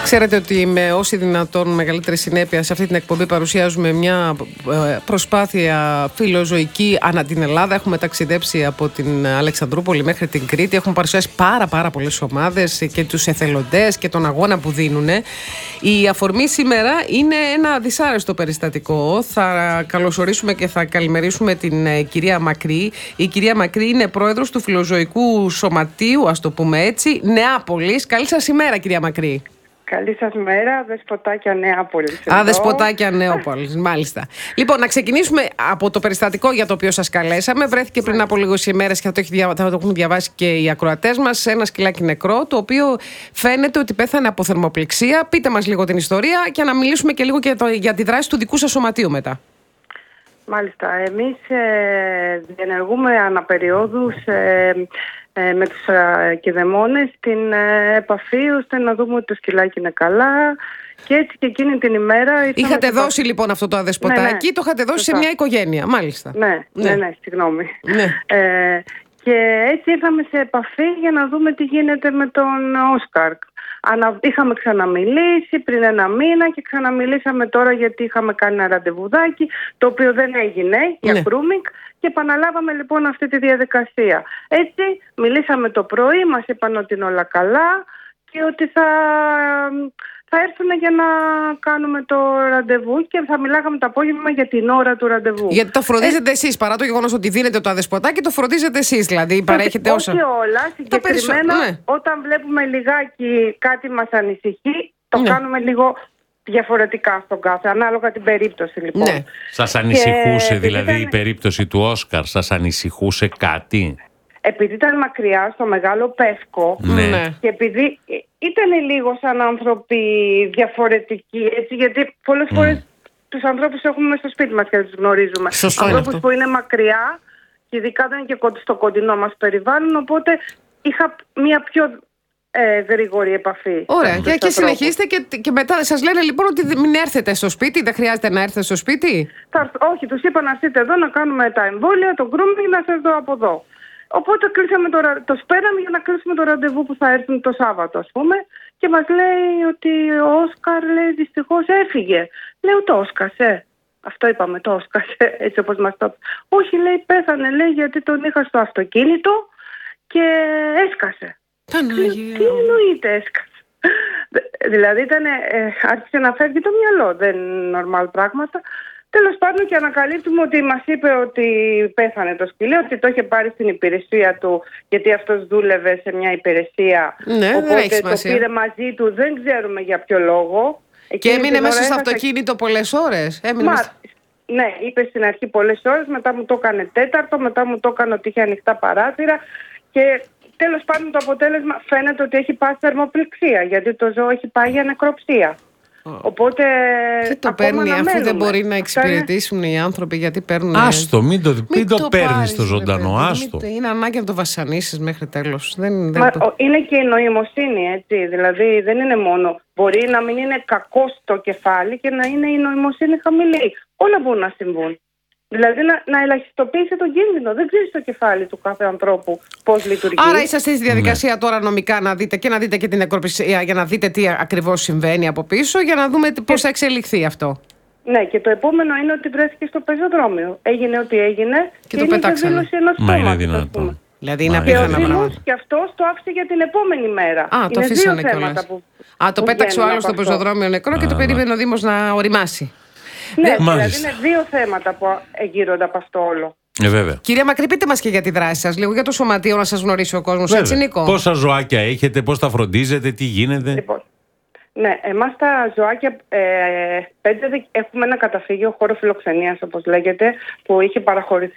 Ξέρετε ότι με όση δυνατόν μεγαλύτερη συνέπεια σε αυτή την εκπομπή παρουσιάζουμε μια προσπάθεια φιλοζωική ανά την Ελλάδα. Έχουμε ταξιδέψει από την Αλεξανδρούπολη μέχρι την Κρήτη. Έχουμε παρουσιάσει πάρα πολλές ομάδες και τους εθελοντές και τον αγώνα που δίνουν. Η αφορμή σήμερα είναι ένα δυσάρεστο περιστατικό. Θα καλωσορίσουμε και θα καλημερίσουμε την κυρία Μακρύ. Η κυρία Μακρύ είναι πρόεδρος του Φιλοζωικού Σωματείου, ας το πούμε έτσι, Νεάπολης. Καλή σας ημέρα, κυρία Μακρύ. Καλή σας μέρα, Δεσποτάκια Νεάπολης. Δεσποτάκια Νεάπολης, μάλιστα. Λοιπόν, να ξεκινήσουμε από το περιστατικό για το οποίο σας καλέσαμε. Βρέθηκε πριν από λίγες ημέρες και θα το έχουν διαβάσει και οι ακροατές μας, ένα σκυλάκι νεκρό, το οποίο φαίνεται ότι πέθανε από θερμοπληξία. Πείτε μας λίγο την ιστορία και να μιλήσουμε και λίγο για τη δράση του δικού σας σωματείου μετά. Μάλιστα. Εμείς διενεργούμε αναπεριόδους με τους κηδεμόνες την επαφή ώστε να δούμε ότι το σκυλάκι είναι καλά και έτσι και εκείνη την ημέρα... Είχατε δώσει λοιπόν αυτό το αδεσποτάκι, ναι. Το είχατε δώσει σε μια οικογένεια, μάλιστα. Ναι, συγγνώμη. Ναι. Και έτσι ήρθαμε σε επαφή για να δούμε τι γίνεται με τον Όσκαρ. Είχαμε ξαναμιλήσει πριν ένα μήνα και ξαναμιλήσαμε τώρα γιατί είχαμε κάνει ένα ραντεβουδάκι το οποίο δεν έγινε για grooming και επαναλάβαμε λοιπόν αυτή τη διαδικασία. Έτσι μιλήσαμε το πρωί, μας είπαν ότι είναι όλα καλά και ότι θα έρθουν για να κάνουμε το ραντεβού και θα μιλάγαμε το απόγευμα για την ώρα του ραντεβού. Γιατί το φροντίζετε εσείς, παρά το γεγονός ότι δίνετε το αδεσποτάκι, το φροντίζετε εσείς, δηλαδή παρέχετε όσα... Όχι όλα, συγκεκριμένα όταν βλέπουμε λιγάκι κάτι μας ανησυχεί, το κάνουμε λίγο διαφορετικά στον κάθε, ανάλογα την περίπτωση λοιπόν. Ναι. Σας ανησυχούσε δηλαδή η περίπτωση του Όσκαρ, σας ανησυχούσε κάτι? Επειδή ήταν μακριά στο Μεγάλο Πεύκο και επειδή ήταν λίγο σαν άνθρωποι διαφορετικοί, έτσι, γιατί πολλές φορές τους ανθρώπους έχουμε μέσα στο σπίτι μας και δεν τους γνωρίζουμε. Ανθρώπους που είναι μακριά και ειδικά δεν είναι και στο κοντινό μας περιβάλλον, οπότε είχα μια πιο γρήγορη επαφή. Ωραία, και συνεχίστε και μετά σας λένε λοιπόν ότι μην έρθετε στο σπίτι, δεν χρειάζεται να έρθετε στο σπίτι. Όχι, τους είπα να έρθετε εδώ να κάνουμε τα εμβόλια, το grooming, να σας δω από εδώ. Οπότε κλείσαμε το σπέραμε για να κλείσουμε το ραντεβού που θα έρθουν το Σάββατο, ας πούμε, και μας λέει ότι ο Όσκαρ, λέει, δυστυχώς έφυγε. Λέω, το όσκασε. Αυτό είπαμε, το όσκασε, έτσι όπως μας το είπε. Όχι, λέει, πέθανε, λέει, γιατί τον είχα στο αυτοκίνητο και έσκασε. Τι εννοείται έσκασε? Δηλαδή άρχισε να φεύγει το μυαλό, δεν είναι normal πράγματα. Τέλος πάντων και ανακαλύπτουμε ότι μας είπε ότι πέθανε το σκυλί, ότι το είχε πάρει στην υπηρεσία του, γιατί αυτός δούλευε σε μια υπηρεσία. Ναι, οπότε το πήρε μαζί του, δεν ξέρουμε για ποιο λόγο. Και έμεινε μέσα στο αυτοκίνητο πολλές ώρες. Ναι, είπε στην αρχή πολλές ώρες, μετά μου το έκανε τέταρτο, μετά μου το έκανε ότι είχε ανοιχτά παράθυρα και... Τέλος πάντων το αποτέλεσμα φαίνεται ότι έχει πάθει θερμοπληξία, γιατί το ζώο έχει πάει για νεκροψία. Οπότε τι το παίρνει αφού δεν μπορεί να εξυπηρετήσουν οι άνθρωποι, γιατί παίρνουν... Άστο, μην το παίρνεις το ζωντανό, άστο. Είναι ανάγκη να το βασανίσεις μέχρι τέλος. Είναι και η νοημοσύνη, έτσι, δηλαδή δεν είναι μόνο... Μπορεί να μην είναι κακό στο κεφάλι και να είναι η νοημοσύνη χαμηλή. Όλα μπορούν να συμβούν. Δηλαδή να ελαχιστοποιήσει τον κίνδυνο. Δεν ξέρει το κεφάλι του κάθε ανθρώπου πώς λειτουργεί. Άρα είσαστε στη διαδικασία τώρα νομικά να δείτε και την νεκροπληξία για να δείτε τι ακριβώς συμβαίνει από πίσω, για να δούμε πώς θα εξελιχθεί αυτό. Ναι, και το επόμενο είναι ότι βρέθηκε στο πεζοδρόμιο. Έγινε ό,τι έγινε και το πετάξανε. Μα είναι δυνατόν. Δηλαδή είναι απίθανα πράγματα. Και αυτός το άφησε για την επόμενη μέρα. Το αφήσανε κιόλας. Το πέταξε ο άλλος στο πεζοδρόμιο νεκρό και το περίμενε ο Δήμος να οριμάσει. Ναι, δηλαδή είναι δύο θέματα που γύρονται από αυτό όλο. Βέβαια. Κυρία Μακρύ, πείτε μας και για τη δράση σας, λίγο για το σωματείο, να σας γνωρίσει ο κόσμος. Έτσι, Νίκο. Πόσα ζωάκια έχετε, πώς τα φροντίζετε, τι γίνεται? Λοιπόν, ναι, εμάς τα ζωάκια, έχουμε ένα καταφύγιο, χώρο φιλοξενίας όπως λέγεται, που είχε παραχωρηθεί